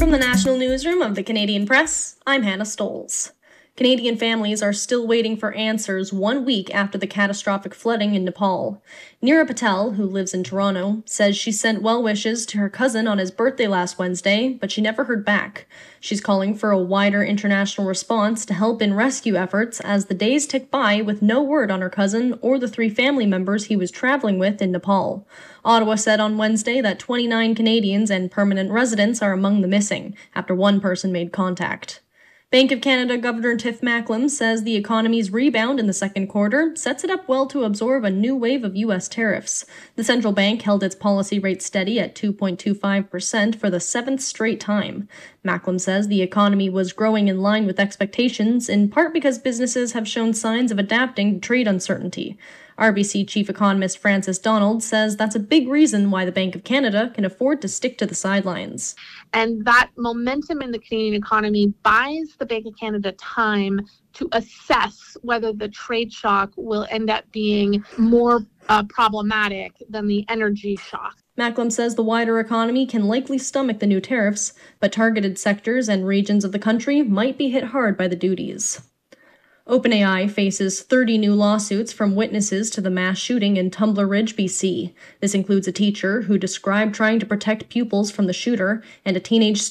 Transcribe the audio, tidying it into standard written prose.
From the National Newsroom of the Canadian Press, I'm Hannah Stoles. Canadian families are still waiting for answers 1 week after the catastrophic flooding in Nepal. Neera Patel, who lives in Toronto, says she sent well wishes to her cousin on his birthday last Wednesday, but she never heard back. She's calling for a wider international response to help in rescue efforts as the days tick by with no word on her cousin or the 3 family members he was traveling with in Nepal. Ottawa said on Wednesday that 29 Canadians and permanent residents are among the missing, after 1 person made contact. Bank of Canada Governor Tiff Macklem says the economy's rebound in the second quarter sets it up well to absorb a new wave of U.S. tariffs. The central bank held its policy rate steady at 2.25% for the 7th straight time. Macklem says the economy was growing in line with expectations, in part because businesses have shown signs of adapting to trade uncertainty. RBC chief economist Francis Donald says that's a big reason why the Bank of Canada can afford to stick to the sidelines. And that momentum in the Canadian economy buys the Bank of Canada time to assess whether the trade shock will end up being more problematic than the energy shock. Macklem says the wider economy can likely stomach the new tariffs, but targeted sectors and regions of the country might be hit hard by the duties. OpenAI faces 30 new lawsuits from witnesses to the mass shooting in Tumbler Ridge, BC. This includes a teacher who described trying to protect pupils from the shooter and a teenage